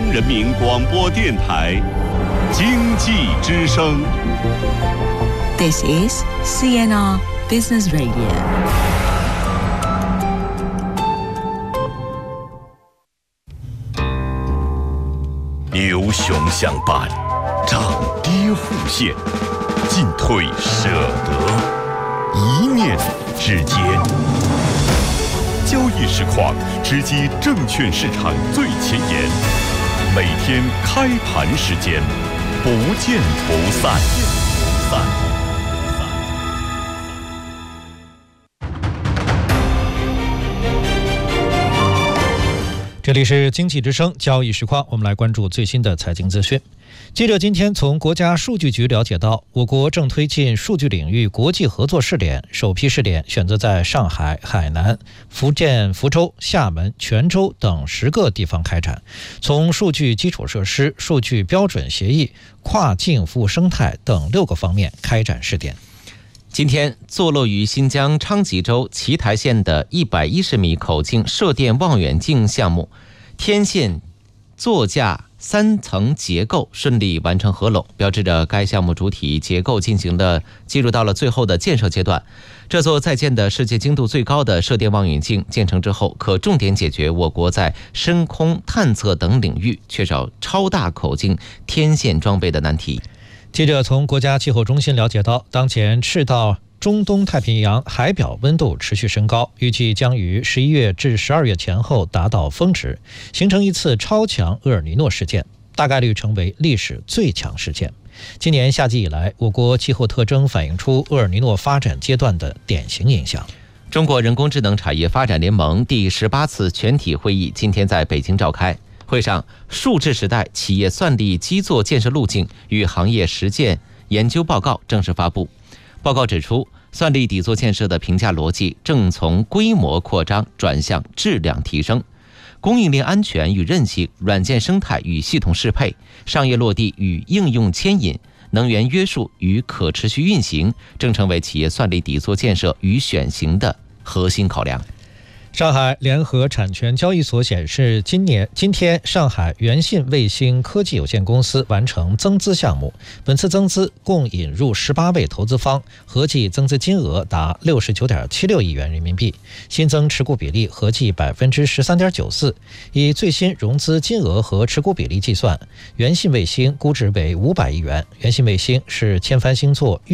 人民广播电台经济之声。 This is CNR Business Radio。 牛熊相伴，涨跌互现，进退舍得，一念之间。交易实况直击证券市场最前沿，每天开盘时间，不见不散。 这里是经济之声交易实况，我们来关注最新的财经资讯。记者今天从国家数据局了解到，我国正推进数据领域国际合作试点，首批试点选择在上海、海南、福建福州、厦门、泉州等10个地方开展，从数据基础设施、数据标准协议、跨境服务生态等6个方面开展试点。 今天，坐落于新疆昌吉州奇台县的110米口径射电望远镜项目，天线座架3层结构顺利完成合拢，标志着该项目主体结构进入到了最后的建设阶段。这座在建的世界精度最高的射电望远镜建成之后，可重点解决我国在深空探测等领域缺少超大口径天线装备的难题。 记者从国家气候中心了解到，当前赤道中东太平洋海表温度持续升高，预计将于11月至12月前后达到峰值，形成一次超强厄尔尼诺事件，大概率成为历史最强事件。今年夏季以来，我国气候特征反映出厄尔尼诺发展阶段的典型影响。 中国人工智能产业发展联盟第18次全体会议今天在北京召开。会上，数字时代企业算力基座建设路径与行业实践研究报告正式发布。报告指出，算力底座建设的评价逻辑正从规模扩张转向质量提升，供应链安全与韧性、软件生态与系统适配、商业落地与应用牵引、能源约束与可持续运行，正成为企业算力底座建设与选型的核心考量。 上海联合产权交易所显示，今天上海原信卫星科技有限公司完成增资项目，本次增资共引入18位投资方，合计增资金额达69.76亿元人民币，新增持股比例合计13.94%。以最新融资金额和持股比例计算，原信卫星估值为500亿元。原信卫星是千帆星座